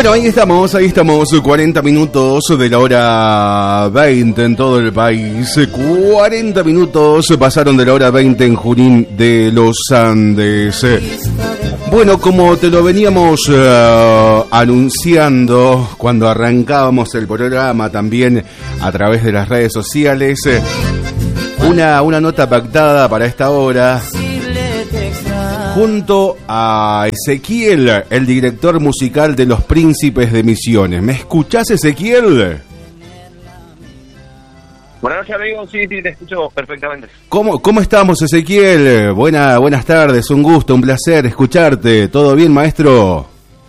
Bueno, ahí estamos, 40 minutos de la hora 20 en todo el país. 40 minutos pasaron de la hora 20 en Junín de los Andes. Bueno, como te lo veníamos anunciando cuando arrancábamos el programa, también a través de las redes sociales, una nota pactada para esta hora junto a Ezequiel, el director musical de Los Príncipes de Misiones. ¿Me escuchás, Ezequiel? Buenas noches, amigo. Sí, te escucho perfectamente. ¿Cómo estamos, Ezequiel? Buenas tardes, un gusto, un placer escucharte. ¿Todo bien, maestro?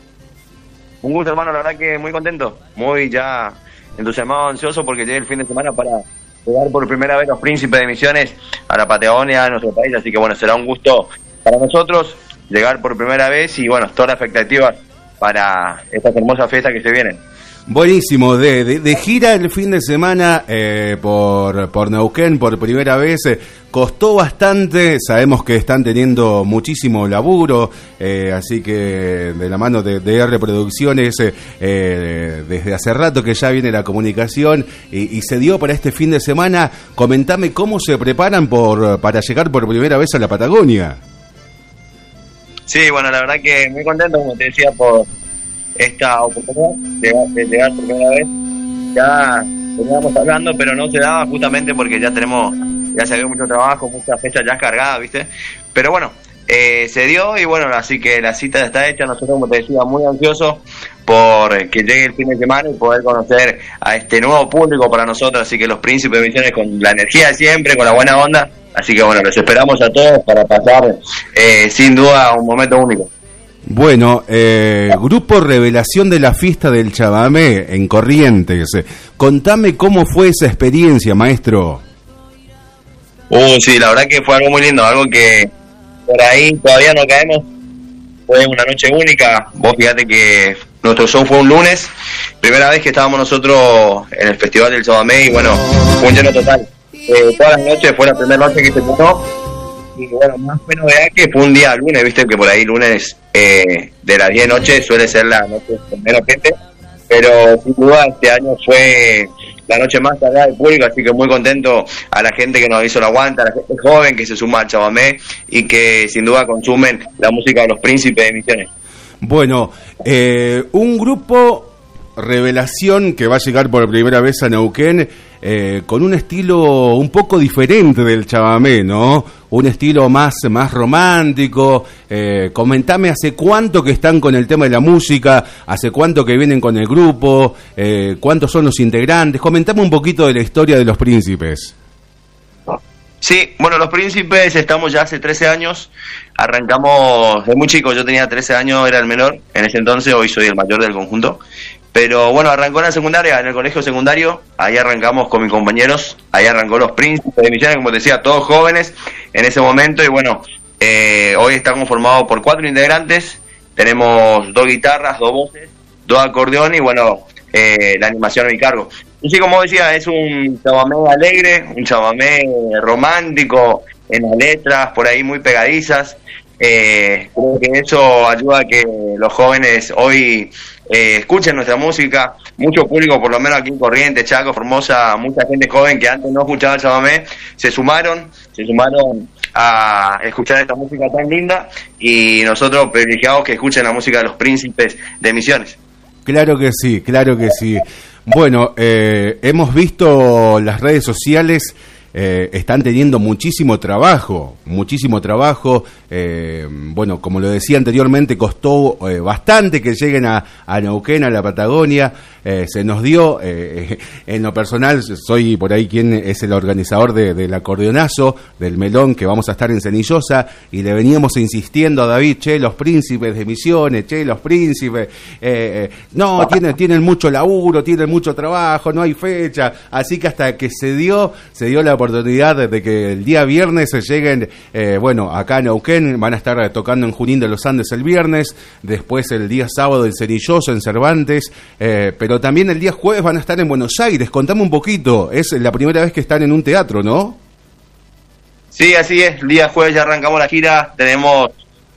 Un gusto, hermano, la verdad que muy contento, muy ya entusiasmado, ansioso porque llegue el fin de semana para llegar por primera vez Los Príncipes de Misiones a la Patagonia, a nuestro país, así que bueno, será un gusto para nosotros llegar por primera vez y bueno, todas las expectativas para estas hermosas fiestas que se vienen. Buenísimo, de gira el fin de semana por Neuquén por primera vez, costó bastante, sabemos que están teniendo muchísimo laburo, así que de la mano de R Producciones, desde hace rato que ya viene la comunicación y se dio para este fin de semana. Comentame cómo se preparan para llegar por primera vez a la Patagonia. Sí, bueno, la verdad que muy contento, como te decía, por esta oportunidad de llegar por primera vez. Ya veníamos hablando, pero no se daba justamente porque ya se había mucho trabajo, muchas fechas ya cargadas, ¿viste? Pero bueno, se dio y bueno, así que la cita ya está hecha. Nosotros, como te decía, muy ansiosos por que llegue el fin de semana y poder conocer a este nuevo público para nosotros, así que Los Príncipes de Misiones con la energía de siempre, con la buena onda. Así que bueno, los esperamos a todos para pasar sin duda un momento único. Bueno, Grupo Revelación de la Fiesta del Chamamé en Corrientes. Contame cómo fue esa experiencia, maestro. Sí, la verdad que fue algo muy lindo, algo que por ahí todavía no caemos. Fue una noche única. Vos fíjate que nuestro show fue un lunes, primera vez que estábamos nosotros en el Festival del Chamamé y bueno, fue un lleno total. Todas las noches fue la primera noche que se puso y bueno, más menos de que fue un día lunes, viste que por ahí lunes de las 10 de noche suele ser la noche con menos gente, pero sin duda este año fue la noche más cargada del público, así que muy contento a la gente que nos hizo la aguanta, a la gente joven que se suma al Chamamé y que sin duda consumen la música de Los Príncipes de Misiones. Bueno, un grupo Revelación que va a llegar por primera vez a Neuquén con un estilo un poco diferente del chamamé, ¿no? Un estilo más romántico. Comentame hace cuánto que están con el tema de la música, hace cuánto que vienen con el grupo, cuántos son los integrantes. Comentame un poquito de la historia de Los Príncipes. Sí, bueno, Los Príncipes estamos ya hace 13 años, arrancamos de muy chico, yo tenía 13 años, era el menor en ese entonces, hoy soy el mayor del conjunto, pero bueno, arrancó en la secundaria, en el colegio secundario, ahí arrancamos con mis compañeros, ahí arrancó Los Príncipes de Misiones, como te decía, todos jóvenes en ese momento, y bueno, hoy estamos formados por 4 integrantes, tenemos 2 guitarras, 2 voces, 2 acordeones y bueno, la animación a mi cargo. Y sí, como decía, es un chamamé alegre, un chamamé romántico en las letras, por ahí muy pegadizas. Creo que eso ayuda a que los jóvenes hoy escuchen nuestra música. Mucho público, por lo menos aquí en Corrientes, Chaco, Formosa, mucha gente joven que antes no escuchaba el chamamé, se sumaron a escuchar esta música tan linda y nosotros privilegiados que escuchen la música de Los Príncipes de Misiones. Claro que sí, claro que sí. Bueno, hemos visto las redes sociales, están teniendo muchísimo trabajo. Bueno, como lo decía anteriormente, costó bastante que lleguen a Neuquén, a la Patagonia. Se nos dio, en lo personal, soy por ahí quien es el organizador del acordeonazo, del melón, que vamos a estar en Cenillosa, y le veníamos insistiendo a David, Los Príncipes de Misiones, Los Príncipes, no, tienen mucho laburo, tienen mucho trabajo, no hay fecha, así que hasta que se dio la oportunidad de que el día viernes se lleguen, acá a Neuquén, van a estar tocando en Junín de los Andes el viernes, después el día sábado en Cenillosa, en Cervantes, pero también el día jueves van a estar en Buenos Aires. Contame un poquito, es la primera vez que están en un teatro, ¿no? Sí, así es, el día jueves ya arrancamos la gira, tenemos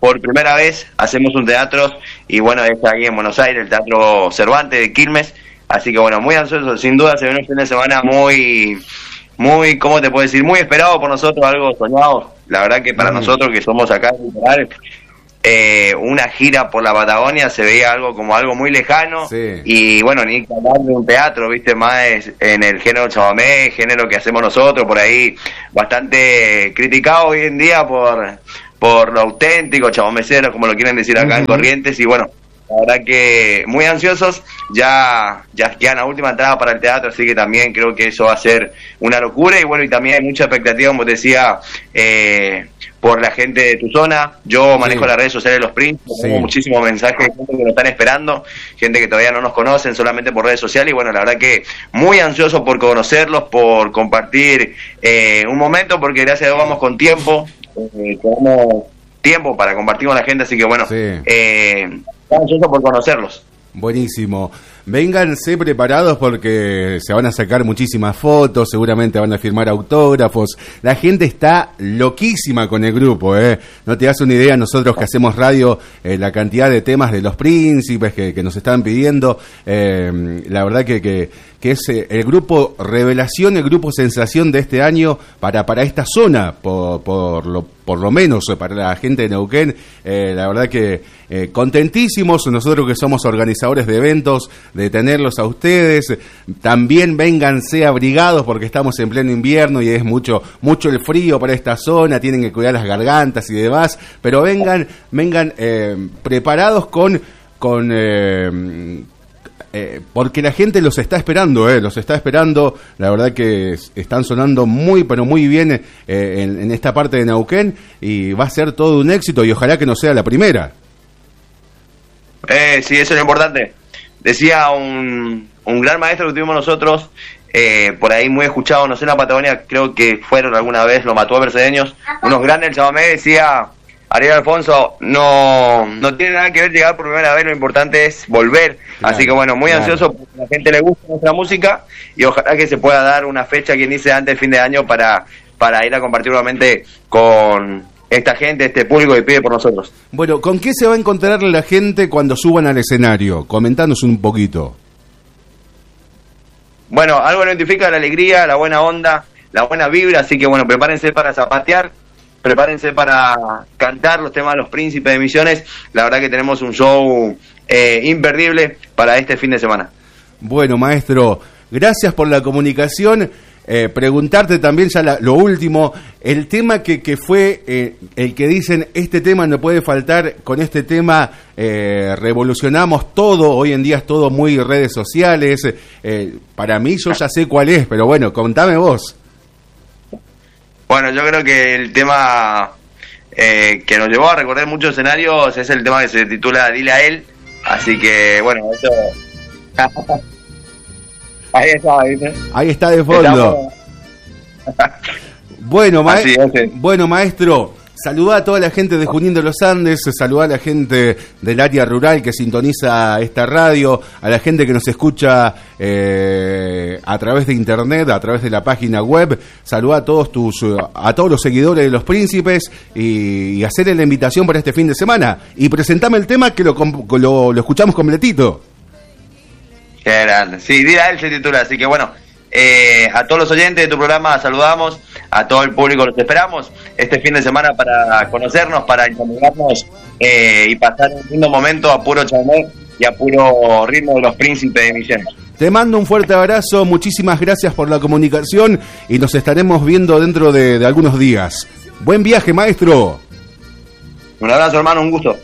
por primera vez hacemos un teatro, y bueno, es ahí en Buenos Aires, el Teatro Cervantes de Quilmes, así que bueno, muy ansioso, sin duda se viene un fin de semana muy, ¿cómo te puedo decir? Muy esperado por nosotros, algo soñado, la verdad que para nosotros que somos acá literal, una gira por la Patagonia se veía algo muy lejano, sí. Y bueno, ni que hablar de un teatro, viste, más en el género chamamé, género que hacemos nosotros, por ahí bastante criticado hoy en día por lo auténtico, chamameceros, como lo quieren decir acá en Corrientes, y bueno, la verdad que muy ansiosos, ya quedan la última entrada para el teatro, así que también creo que eso va a ser una locura, y bueno, y también hay mucha expectativa, como te decía, por la gente de tu zona. Yo manejo las redes sociales de Los Príncipes, tengo muchísimos mensajes de gente que nos están esperando, gente que todavía no nos conocen, solamente por redes sociales, y bueno, la verdad que muy ansioso por conocerlos, por compartir un momento, porque gracias a Dios vamos con tiempo, tenemos tiempo para compartir con la gente, así que bueno, ansioso por conocerlos. Buenísimo. Vénganse preparados porque se van a sacar muchísimas fotos, seguramente van a firmar autógrafos. La gente está loquísima con el grupo, ¿eh? No te das una idea, nosotros que hacemos radio, la cantidad de temas de Los Príncipes que nos están pidiendo. La verdad que es el grupo revelación, el grupo sensación de este año para esta zona, por lo menos para la gente de Neuquén. La verdad que contentísimos, nosotros que somos organizadores de eventos, de tenerlos a ustedes. También vénganse abrigados porque estamos en pleno invierno y es mucho el frío para esta zona, tienen que cuidar las gargantas y demás, pero vengan preparados porque la gente los está esperando, la verdad que están sonando muy, pero muy bien en esta parte de Neuquén, y va a ser todo un éxito, y ojalá que no sea la primera. Sí, eso es lo importante. Decía un gran maestro que tuvimos nosotros, por ahí muy escuchado, no sé, en la Patagonia, creo que fueron alguna vez, lo mató a Mercedeños, unos grandes del chamamé, decía Ariel Alfonso, no tiene nada que ver llegar por primera vez, lo importante es volver. Claro, así que bueno, muy ansioso porque a la gente le gusta nuestra música, y ojalá que se pueda dar una fecha, quien dice, antes del fin de año para ir a compartir nuevamente con esta gente, este público que pide por nosotros. Bueno, ¿con qué se va a encontrar la gente cuando suban al escenario? Comentanos un poquito. Bueno, algo que identifica la alegría, la buena onda, la buena vibra, así que bueno, prepárense para zapatear, prepárense para cantar los temas de Los Príncipes de Misiones. La verdad que tenemos un show imperdible para este fin de semana. Bueno, maestro, gracias por la comunicación. Preguntarte también ya lo último, el tema que fue el que dicen, este tema no puede faltar, con este tema revolucionamos todo, hoy en día es todo muy redes sociales, para mí yo ya sé cuál es, pero bueno, contame vos. Bueno, yo creo que el tema que nos llevó a recorrer muchos escenarios es el tema que se titula Dile a él, así que bueno, eso... Ahí está, ¿viste? Ahí está de fondo. Bueno, maestro, saludá a toda la gente de Junín de los Andes, saludá a la gente del área rural que sintoniza esta radio, a la gente que nos escucha a través de internet, a través de la página web, saludá a todos los seguidores de Los Príncipes y hacerle la invitación para este fin de semana. Y presentame el tema que lo escuchamos completito. Qué grande. Sí, Dile a él se titula, así que bueno, a todos los oyentes de tu programa saludamos, a todo el público los esperamos este fin de semana para conocernos, para encontrarnos y pasar un lindo momento a puro chamamé y a puro ritmo de Los Príncipes de Misiones. Te mando un fuerte abrazo, muchísimas gracias por la comunicación y nos estaremos viendo dentro de algunos días. Buen viaje, maestro. Un abrazo, hermano, un gusto.